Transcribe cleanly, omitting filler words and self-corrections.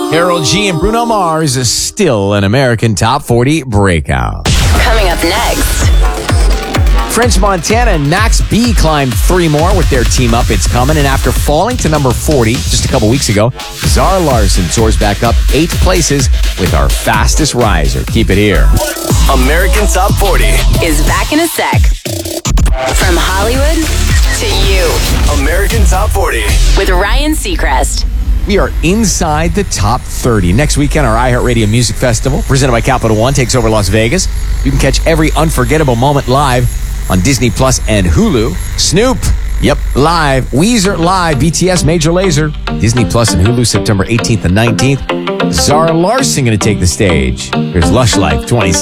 Karol G and Bruno Mars is still an American Top 40 breakout. Coming up next. French Montana and Max B climbed 3 more with their Team Up, It's Coming. And after falling to number 40 just a couple weeks ago, Zara Larsson soars back up 8 places with our fastest riser. Keep it here. American Top 40 Is back in a sec. From Hollywood to you. American Top 40 With Ryan Seacrest. We are inside the top 30. Next weekend, our iHeartRadio Music Festival, presented by Capital One, takes over Las Vegas. You can catch every unforgettable moment live on Disney Plus and Hulu. Snoop, yep, live. Weezer, live. BTS, Major Lazer. Disney Plus and Hulu, September 18th and 19th. Zara Larsson going to take the stage. Here's Lush Life 20.